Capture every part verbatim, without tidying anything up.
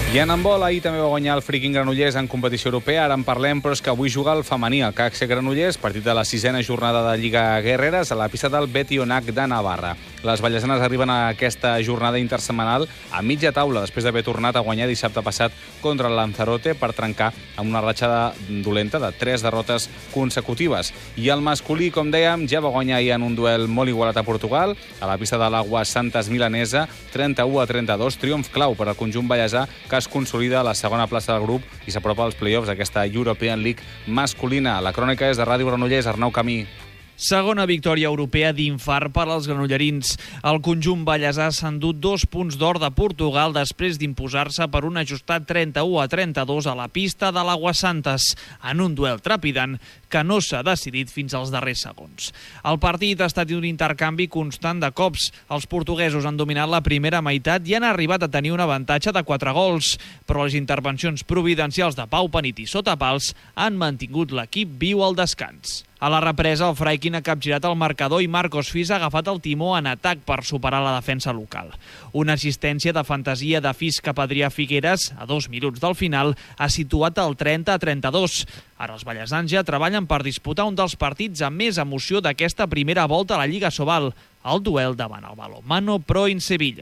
I en handbol, ahir també va guanyar el Freaking Granollers en competició europea. Ara en parlem, però és que avui juga el femení, el C A C Granollers, partit de la sisena jornada de Lliga Guerreres a la pista del Betionac de Navarra. Les vallesanes arriben a aquesta jornada intersetmanal a mitja taula, després d'haver tornat a guanyar dissabte passat contra el Lanzarote per trencar amb una ratxa dolenta de tres derrotes consecutives. I el masculí, com dèiem, ja va guanyar ahir en un duel molt igualat a Portugal, a la pista de l'Aguas Santas milanesa, trenta-u a trenta-dos, triomf clau per al conjunt ballesà, que es consolida a la segona plaça del grup i s'apropa als play-offs d'aquesta European League masculina. La crònica és de Ràdio Granollers, Arnau Camí. Segona victòria europea d'infart per als granollerins. El conjunt ballesà s'ha endut dos punts d'or de Portugal després d'imposar-se per un ajustat trenta-u a trenta-dos a la pista de l'Aguas Santas, en un duel trepidant que no s'ha decidit fins als darrers segons. El partit ha estat un intercanvi constant de cops. Els portuguesos han dominat la primera meitat i han arribat a tenir un avantatge de quatre gols, però les intervencions providencials de Pau Panit i Sotapals han mantingut l'equip viu al descans. A la represa, el Freikin ha capgirat el marcador i Marcos Fis ha agafat el timó en atac per superar la defensa local. Una assistència de fantasia de Fis cap a Adrià Figueres, a dos minuts del final, ha situat el trenta a trenta-dos. Ara els ballesans ja treballen per disputar un dels partits amb més emoció d'aquesta primera volta a la Lliga Sobal, el duel davant el Balonmano Pro in Sevilla.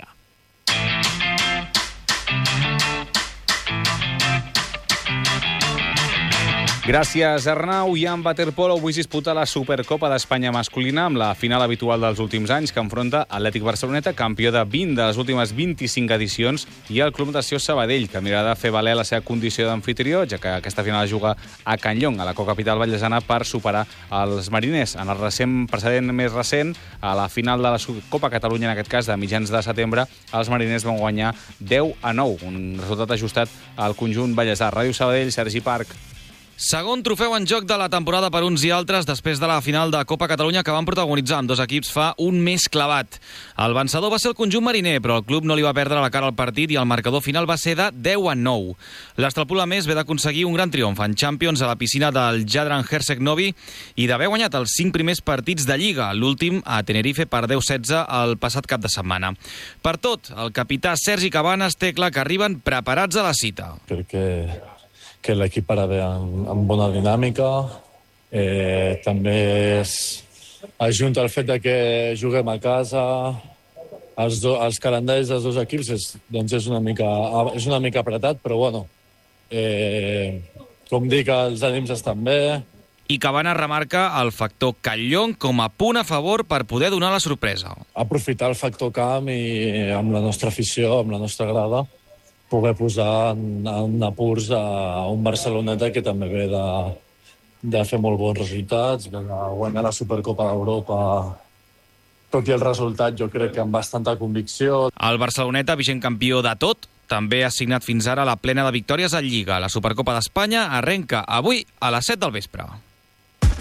Gràcies, Arnau. I en waterpolo avui es disputa la Supercopa d'Espanya masculina amb la final habitual dels últims anys que enfronta Atlètic Barceloneta, campió de vint de les últimes vint-i-cinc edicions, i el Club Natació Sabadell, que mirarà de fer valer la seva condició d'amfitrió, ja que aquesta final es juga a Can Llong, a la cocapital vallesana, per superar els mariners. En el recent precedent més recent, a la final de la Copa Catalunya, en aquest cas de mitjans de setembre, els mariners van guanyar deu a nou, un resultat ajustat al conjunt vallesà. Ràdio Sabadell, Sergi Parc. Segon trofeu en joc de la temporada per uns i altres després de la final de Copa Catalunya que van protagonitzar amb dos equips fa un mes clavat. El vencedor va ser el conjunt mariner, però el club no li va perdre la cara al partit i el marcador final va ser de deu a nou. L'Estrapula més ve d'aconseguir un gran triomf en Champions a la piscina del Jadran Hersek Novi i d'haver guanyat els cinc primers partits de Lliga, l'últim a Tenerife per deu a setze el passat cap de setmana. Per tot, el capità Sergi Cabanes té clar que arriben preparats a la cita. Crec que que l'equip ara ve amb, amb bona dinàmica. Eh, també es ajunta el fet de que juguem a casa. Els, do, els calendaris dels dos equips és, doncs és, una mica, és una mica apretat, però bueno, eh, com dic, els ànims estan bé. I Cabanes remarca el factor Callón com a punt a favor per poder donar la sorpresa. Aprofitar el factor camp i amb la nostra afició, amb la nostra grada, poder posar en, en apurs a un Barceloneta que també ve de, de fer molt bons resultats, de guanyar la Supercopa d'Europa, tot i el resultat jo crec que amb bastanta convicció. El Barceloneta, vigent campió de tot, també ha signat fins ara la plena de victòries a Lliga. La Supercopa d'Espanya arrenca avui a les set del vespre.